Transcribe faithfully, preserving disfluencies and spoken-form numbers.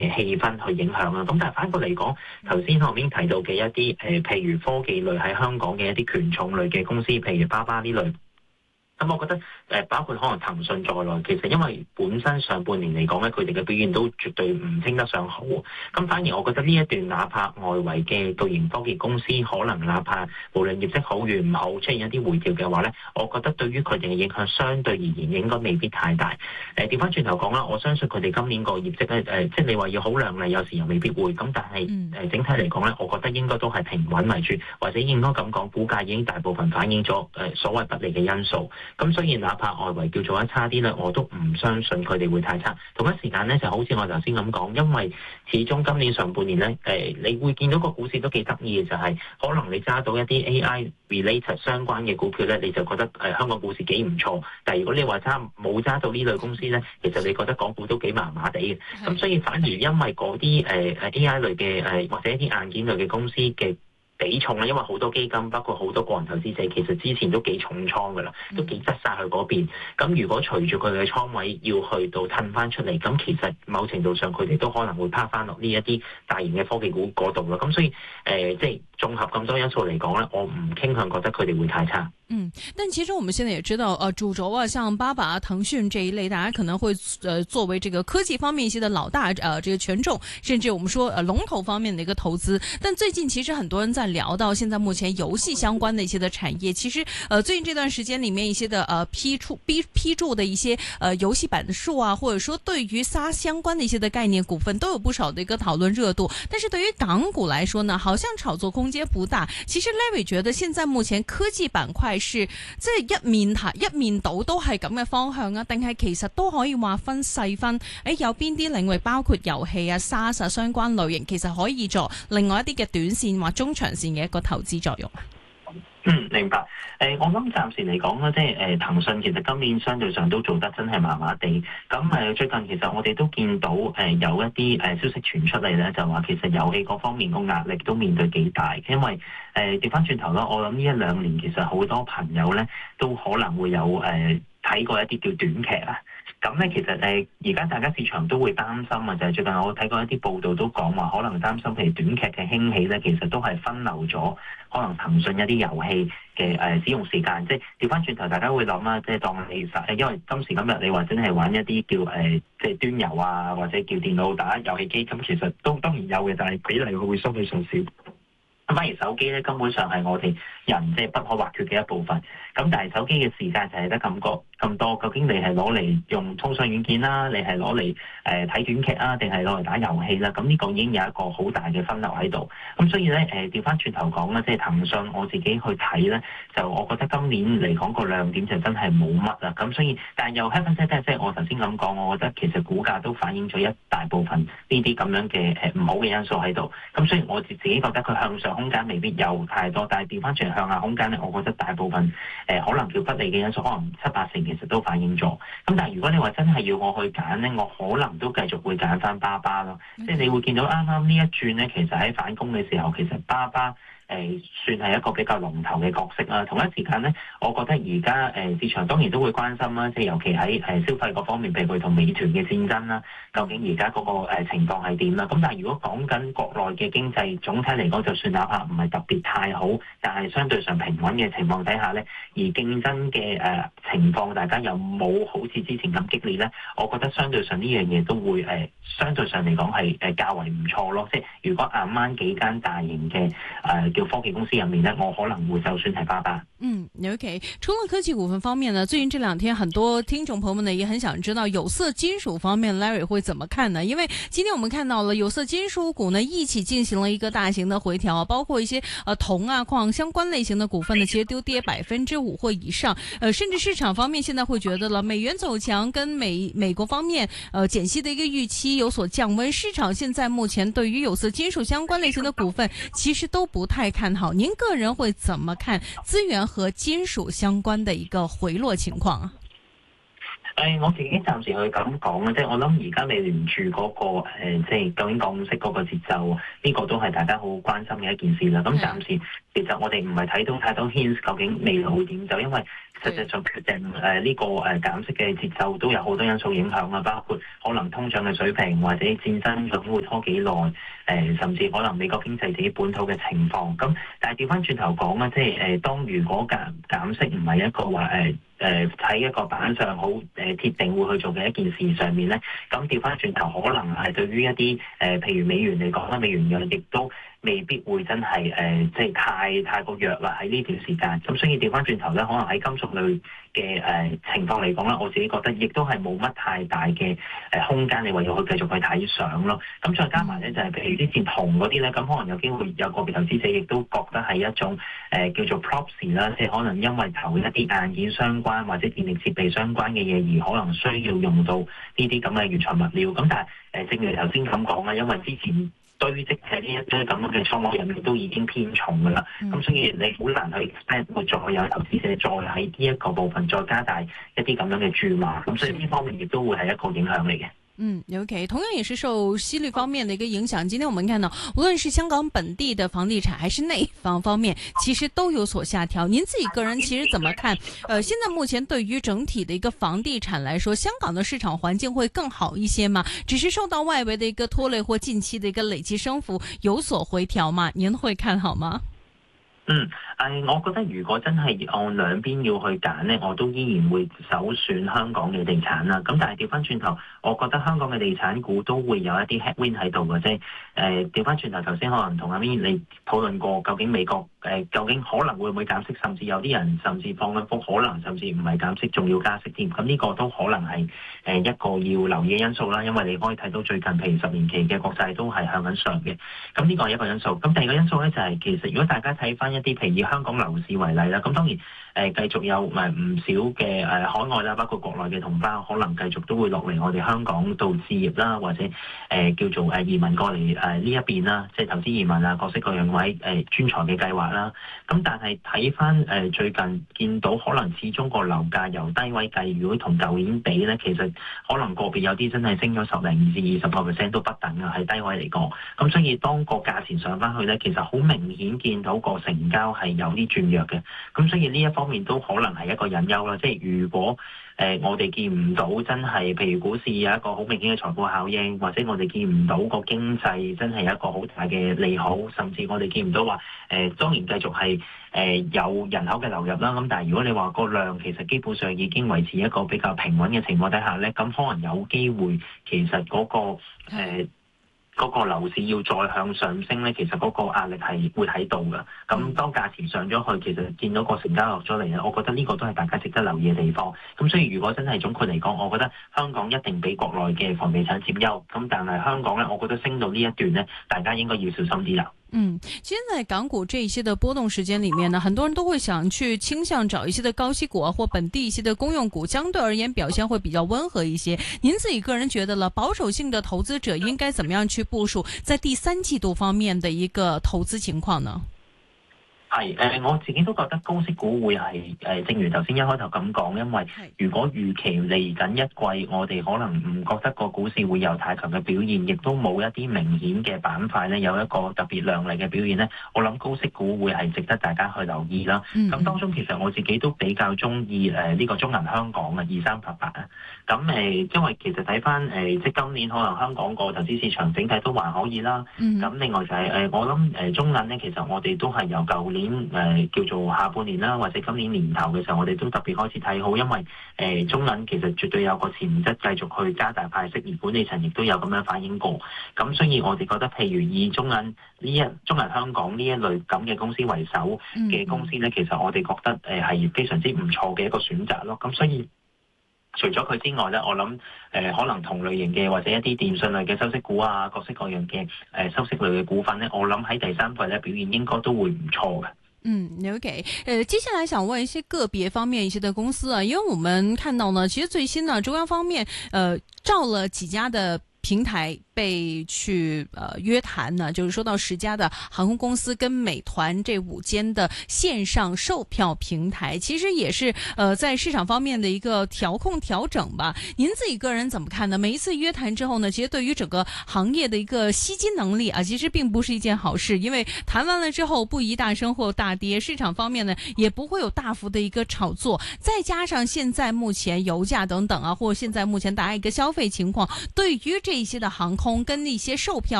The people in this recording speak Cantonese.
氣氛去影響啊。咁但係反過嚟講，頭先我已經提到嘅一啲誒、呃，譬如科技類喺香港嘅一啲權重類嘅公司，譬如巴巴呢類。咁我覺得誒、呃，包括可能騰訊在內，其實因為本身上半年嚟講咧，佢哋嘅表現都絕對唔稱得上好。咁反而我覺得呢一段，哪怕外圍嘅巨型科技公司，可能哪怕無論業績好與唔好，出現一啲回調嘅話咧，我覺得對於佢哋嘅影響相對而言應該未必太大。誒調翻轉頭講啦，我相信佢哋今年個業績咧，誒、呃、即係你話要好亮麗，有時又未必會。咁但係誒、呃、整體嚟講咧，我覺得應該都係平穩為主，或者應該咁講，股價已經大部分反映咗誒、呃、所謂不利嘅因素。咁所以哪怕外圍叫做得差啲咧，我都唔相信佢哋會太差。同一時間咧，就好似我頭先咁講，因為始終今年上半年咧，誒、呃，你會見到個股市都幾得意嘅，就係、是、可能你揸到一啲 A I related 相關嘅股票咧，你就覺得誒、呃、香港股市幾唔錯。但係如果你話揸冇揸到呢類公司咧，其實你覺得港股都幾麻麻地嘅。咁所以反而因為嗰啲誒誒 A I 類嘅誒、呃、或者一啲硬件類嘅公司嘅比重咧，因為好多基金，包括好多個人投資者，其實之前都幾重倉噶啦，都幾側晒去嗰邊。咁如果隨住佢嘅倉位要去到褪翻出嚟，咁其實某程度上佢哋都可能會趴翻落呢一啲大型嘅科技股嗰度咯。咁所以誒、呃，即係綜合咁多因素嚟講咧，我唔傾向覺得佢哋會太差。 嗯，但其實我們現在也知道，呃，主軸啊，像巴巴、騰訊這一類，大家可能會呃作為這個科技方面一些的老大，呃，這個權重，甚至我們說呃龍頭方面的一個投資。但最近其實很多人在聊到現在目前遊戲相關的一些的產業，其實呃最近這段時間裡面一些的呃批出批批注的一些呃遊戲版的數啊，或者說對於 S A A S 相關的一些的概念股份都有不少的一個討論熱度。但是對於港股來說呢，好像炒作空間不大。其實 Larry 覺得現在目前科技板塊是即係一面睇一面倒都係咁嘅方向啊，定係其實都可以話分細分？誒、欸，有邊啲領域包括遊戲啊、S A A S 相關類型，其實可以做另外一啲嘅短線或中長線嘅一個投資作用？ 嗯，明白。誒、呃，我諗暫時嚟講咧，即係誒騰訊其實今年相對上都做得真係麻麻地。咁誒、呃、最近其實我哋都見到誒、呃、有一啲誒、呃、消息傳出嚟咧，就話其實遊戲嗰方面個壓力都面對幾大，因為誒調翻轉頭啦，我諗呢一兩年其實好多朋友咧都可能會有誒睇、呃、過一啲叫短劇啊。咁咧，其實誒而家大家市場都會擔心啊，就係、是、最近我睇過一啲報道都講話，可能擔心譬如短劇嘅興起咧，其實都係分流咗可能騰訊一啲遊戲嘅誒使用時間。即係調翻轉頭，大家會諗啦，即係當你實，因為今時今日你話真係玩一啲叫誒、呃、即係端遊啊，或者叫電腦打遊戲機，咁其實都當然有嘅，但係比例佢會相對上少。咁反而手機咧，根本上係我哋人即係不可或缺嘅一部分。咁但係手機嘅時間就係得咁個咁多，究竟你係攞嚟用通訊軟件啦，你係攞嚟誒睇短劇啊，定係攞嚟打遊戲啦？咁呢個已經有一個好大嘅分流喺度。咁所以咧誒調翻轉頭講咧，即係騰訊我自己去睇咧，就我覺得今年嚟講個亮點就真係冇乜啦。咁所以，但係又 happen 即係我頭先咁講，我覺得其實股價都反映咗一大部分呢啲咁樣嘅誒唔好嘅因素喺度。咁所以我自自己覺得佢向上空間未必有太多，但係調翻轉向下空間咧，我覺得大部分誒、呃、可能叫不利嘅因素，可能七八成其實都反映咗。咁但係如果你話真係要我去揀咧，我可能都繼續會揀翻巴巴咯。即係你會見到啱啱呢一轉咧，其實喺反攻嘅時候，其實巴巴。誒算係一個比較龍頭嘅角色啦。同一時間咧，我覺得而家誒市場當然都會關心啦，即係尤其喺誒消費嗰方面，譬如佢同美團嘅戰爭啦，究竟而家嗰個誒情況係點啦？咁但係如果講緊國內嘅經濟總體嚟講，就算哪怕唔係特別太好，但係相對上平穩嘅情況底下咧，而競爭嘅誒情況大家又冇好似之前咁激烈咧，我覺得相對上呢樣嘢都會誒相對上嚟講係誒較為唔錯咯。即係如果啱啱幾間大型嘅誒科技公司入面呢，我可能會就算係巴巴。 嗯 ，OK。除了科技股份方面呢，最近這兩天很多聽眾朋友們呢也很想知道有色金屬方面 Larry 會怎麼看呢？因為今天我們看到了有色金屬股呢一起進行了一個大型的回調，包括一些呃銅啊礦相關類型的股份呢，其實都跌百分之五或以上。呃，甚至市場方面現在會覺得了美元走強跟美美國方面呃減息的一個預期有所降溫，市場現在目前對於有色金屬相關類型的股份其實都不太看好，您個人會怎麼看資源和金屬相關的一個回落情況啊？ 誒，我自己暫時去咁講咧，即係我諗而家美聯儲嗰個誒，即係究竟降息嗰個節奏，呢個都係大家好關心嘅一件事啦。咁暫時其實我哋唔係睇到太多 hints，究竟未來會點走，因為實際上決定誒呢個誒減息嘅節奏都有好多因素影響啊，包括可能通脹嘅水平或者戰爭究竟會拖幾耐，誒甚至可能美國經濟自己本土嘅情況。咁但係調翻轉頭講咧，即係誒當如果減減息唔係一個話誒。誒喺、呃、一個板上好誒、呃、鐵定會去做嘅一件事上面咧，咁調翻轉頭可能係對於一啲誒、呃、譬如美元嚟講啦，美元嘅亦都未必會真係誒、呃、即係太太過弱啦喺呢段時間。咁所以調翻轉頭咧，可能喺金屬類嘅誒、呃、情況嚟講啦，我自己覺得亦都係冇乜太大嘅誒、呃、空間，你為咗去繼續去睇相咯。咁再加埋咧就係、是、譬如啲似銅嗰啲咧，咁可能有機會有個別投資者亦都覺得係一種誒、呃、叫做 proxy 啦，即係可能因為投一啲硬件相關或者電力設備相關嘅嘢，而可能需要用到呢啲咁嘅原材料。咁但係誒、呃，正如頭先咁講啦，因為之前堆積喺呢一堆咁樣嘅倉位入面都已經偏重噶啦，咁、嗯、所以你好難去 expect 會再有投資者再喺呢一個部分再加大一啲咁樣嘅注碼，咁所以呢方面亦都會係一個影響嚟嘅。 嗯 ，OK， 同樣也是受息率方面的一個影響。今天我們看到，無論是香港本地的房地產，還是內房方面，其實都有所下調。您自己個人其實怎麼看？呃，現在目前對於整體的一個房地產來說，香港的市場環境會更好一些嗎？只是受到外圍的一個拖累或近期的一個累積升幅有所回調嗎？您會看好嗎？ 嗯，誒，我覺得如果真係按兩邊要去揀呢，我都依然會首選香港嘅地產啦。咁但係調翻轉頭，我覺得香港嘅地產股都會有一啲 headwind 喺度嘅啫。誒，調翻轉頭，頭先可能同阿 Min 你討論過，究竟美國誒、呃、究竟可能會唔會減息，甚至有啲人甚至放緊風，可能甚至唔係減息，仲要加息添。咁呢個都可能係誒一個要留意嘅因素啦。因為你可以睇到最近譬如十年期嘅國債都係向緊上嘅。咁呢個係一個因素。咁第二個因素咧就係、是、其實如果大家睇翻一啲譬如以香港樓市為例啦，咁當然誒、呃、繼續有唔係唔少嘅誒、呃、海外啦，包括國內嘅同胞，可能繼續都會落嚟我哋香港度置業啦，或者誒、呃、叫做誒移民過嚟誒呢一邊啦，即係投資移民啊，各式各樣位誒、呃、專才嘅計劃啦。咁但係睇翻誒最近見到，可能始終個樓價由低位計，如果同舊年比咧，其實可能個別有啲真係升咗十零至二十個 percent 都不等啊，喺低位嚟講。咁所以當個價錢上翻去咧，其實好明顯見到個成交係有啲轉弱嘅。咁所以呢一方面都可能係一個隱憂啦。即係如果誒、呃，我哋見唔到真係，譬如股市有一個好明顯嘅財富效應，或者我哋見唔到個經濟真係有一個好大嘅利好，甚至我哋見唔到話誒、呃，當然繼續係誒、呃、有人口嘅流入啦。咁但係如果你話個量其實基本上已經維持一個比較平穩嘅情況底下咧，咁可能有機會其實嗰、那個誒。呃嗰個樓市要再向上升咧，其實嗰個壓力係會喺度嘅。咁當價錢上咗去，其實見到個成交落咗嚟咧，我覺得呢個都係大家值得留意嘅地方。咁所以如果真係總括嚟講，我覺得香港一定比國內嘅房地產佔優。咁但係香港咧，我覺得升到呢一段咧，大家應該要小心啲啦。 嗯，其實在港股這一些的波動時間裏面呢，很多人都會想去傾向找一些的高息股啊，或本地一些的公用股，相對而言表現會比較溫和一些。您自己個人覺得了，保守性的投資者應該怎麼樣去部署在第三季度方面的一個投資情況呢？ 係誒、呃，我自己都覺得高息股會係誒、呃，正如頭先一開頭咁講，因為如果預期嚟緊一季，我哋可能唔覺得個股市會有太強嘅表現，亦都冇一啲明顯嘅板塊咧有一個特別亮麗嘅表現咧，我諗高息股會係值得大家去留意啦。咁、嗯、當中其實我自己都比較中意誒呢個中銀香港嘅二三八八啊。咁誒、呃，因為其實睇翻誒，即係今年可能香港個投資市場整體都還可以啦。咁、嗯、另外就係、是、誒、呃，我諗誒中銀咧，其實我哋都係由舊年。誒、呃、叫做下半年啦，或者今年年頭嘅時候，我哋都特別開始睇好，因為誒、呃、中銀其實絕對有個潛質繼續去加大派息，而管理層亦都有咁樣反映過。咁所以我哋覺得，譬如以中銀呢一中銀香港呢一類咁嘅公司為首嘅公司咧，嗯、其實我哋覺得誒係、呃、非常之唔錯嘅一個選擇咯。咁所以除咗佢之外咧，我諗誒、呃、可能同類型嘅或者一啲電信類嘅收息股啊，各式各樣嘅誒、呃、收息類嘅股份咧，我諗喺第三季咧表現應該都會唔錯嘅。 嗯 ，OK，呃，接下來想問一些個別方面一些的公司啊，因為我們看到呢，其實最新呢，中央方面呃召了幾家的平台被去呃約談呢，就是說到十家的航空公司跟美團這五間的線上售票平台，其實也是呃在市場方面的一個調控調整吧。您自己個人怎麼看呢？每一次約談之後呢，其實對於整個行業的一個吸金能力啊，其實並不是一件好事，因為談完了之後不宜大升或大跌，市場方面呢也不會有大幅的一個炒作，再加上現在目前油價等等啊，或者現在目前大家一個消費情況，對於這一些的航空跟一些售票